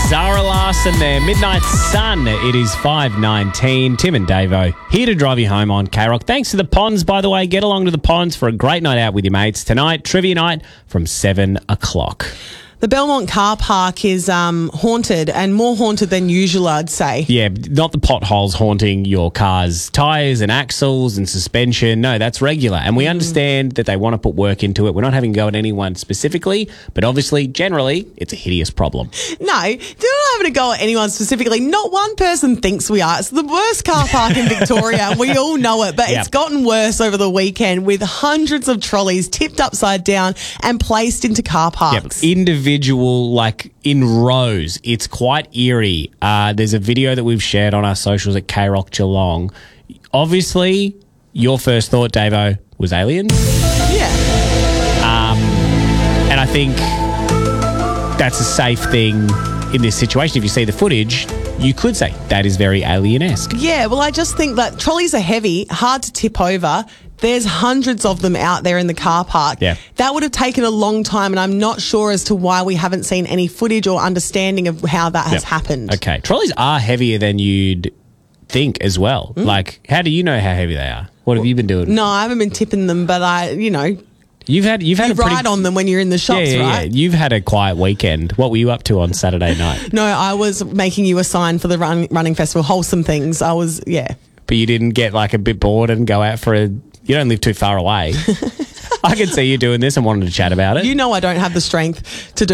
Zara Larson there, Midnight Sun. It is 5:19. Tim and Davo here to drive you home on K-Rock. Thanks to the Ponds, by the way. Get along to the Ponds for a great night out with your mates tonight. Trivia night from 7 o'clock. The Belmont car park is haunted, and more haunted than usual, I'd say. Yeah, not the potholes haunting your car's tyres and axles and suspension. No, that's regular. And we understand that they want to put work into it. We're not having a go at anyone specifically, but obviously, generally, it's a hideous problem. No, they're not having a go at anyone specifically. Not one person thinks we are. It's the worst car park in Victoria. We all know it, but It's gotten worse over the weekend with hundreds of trolleys tipped upside down and placed into car parks. Individual, like in rows. It's quite eerie. There's a video that we've shared on our socials at K-Rock Geelong. Obviously, your first thought, Davo, was aliens. Yeah. And I think that's a safe thing in this situation. If you see the footage, you could say that is very alien-esque. Yeah, well, I just think that trolleys are heavy, hard to tip over. There's hundreds of them out there in the car park. Yeah. That would have taken a long time, and I'm not sure as to why we haven't seen any footage or understanding of how that has happened. Okay. Trolleys are heavier than you'd think as well. Like, how do you know how heavy they are? What have you been doing? No, I haven't been tipping them, but You've had you a pretty, ride on them when you're in the shops, right? Yeah. You've had a quiet weekend. What were you up to on Saturday night? No, I was making you a sign for the running festival, wholesome things. But you didn't get like a bit bored and go out for you don't live too far away. I could see you doing this and wanting to chat about it. You know I don't have the strength to do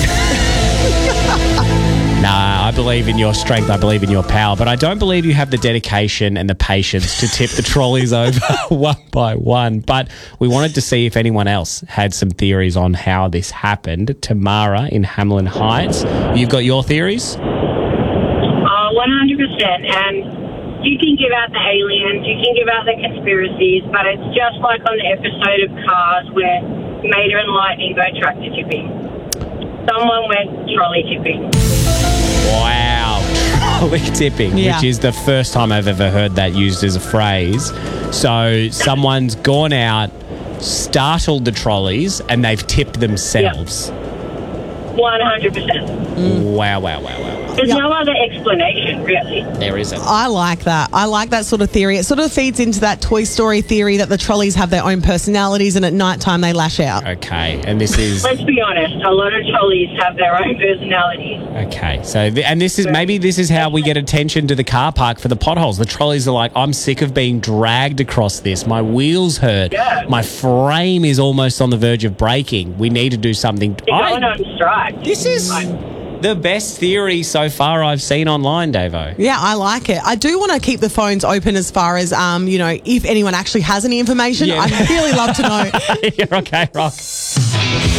that. Nah, I believe in your strength. I believe in your power. But I don't believe you have the dedication and the patience to tip the trolleys over one by one. But we wanted to see if anyone else had some theories on how this happened. Tamara in Hamlin Heights. You've got your theories? 100%. And you can give out the aliens, you can give out the conspiracies, but it's just like on the episode of Cars where Mater and Lightning go tractor tipping. Someone went trolley tipping. Wow, trolley tipping, which is the first time I've ever heard that used as a phrase. So someone's gone out, startled the trolleys, and they've tipped themselves. 100%. Wow. There's no other explanation, really. There isn't. I like that. I like that sort of theory. It sort of feeds into that Toy Story theory that the trolleys have their own personalities and at night time they lash out. Okay, and this is... Let's be honest, a lot of trolleys have their own personalities. Okay, so this is how we get attention to the car park for the potholes. The trolleys are like, I'm sick of being dragged across this. My wheels hurt. Yeah. My frame is almost on the verge of breaking. We need to do something. They're going on strike. This is the best theory so far I've seen online, Davo. Yeah, I like it. I do want to keep the phones open as far as, if anyone actually has any information. Yeah. I'd really love to know. You're okay, Rock.